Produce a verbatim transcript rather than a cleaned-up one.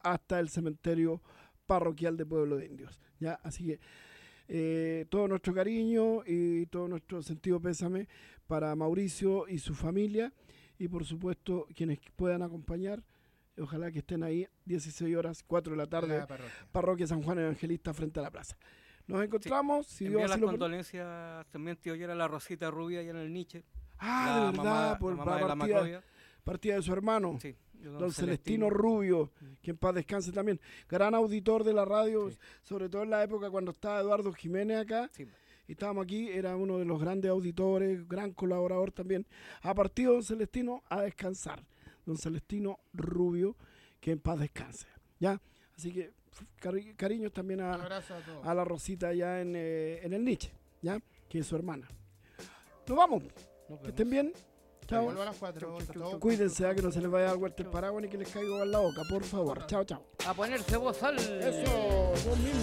hasta el cementerio parroquial de Pueblo de Indios. ¿Ya? Así que eh, todo nuestro cariño y todo nuestro sentido pésame para Mauricio y su familia, y por supuesto quienes puedan acompañar, ojalá que estén ahí, dieciséis horas, cuatro de la tarde, La parroquia. Parroquia San Juan Evangelista frente a la plaza. Nos encontramos, Sí. si Envía Dios las así lo permite. condolencias también, tío, y era la Rosita Rubia allá en el Nietzsche. Ah, la de verdad, mamá, por la mamá la de la partida, Macrovia. partida de su hermano. Sí, don, Don Celestino Rubio, que en paz descanse también. Gran auditor de la radio, Sí. sobre todo en la época cuando estaba Eduardo Jiménez acá. Sí. Y estábamos aquí, era uno de los grandes auditores, gran colaborador también. Ha partido don Celestino a descansar. Don Celestino Rubio, que en paz descanse. ¿Ya? Así que cari cariños también Un a, abrazo a todos. a la Rosita allá en, eh, en el Nietzsche, ¿ya? Que es su hermana. Nos vamos. Nos Que vemos. estén bien. Chao. Vuelvo a las cuatro. Chau, chau, chau, Chau. chau. Cuídense, a que no se les vaya a dar vuelta el paraguas ni que les caiga en la boca, por favor. Chao, chao. A ponerse bozal. Eso, vos mismo.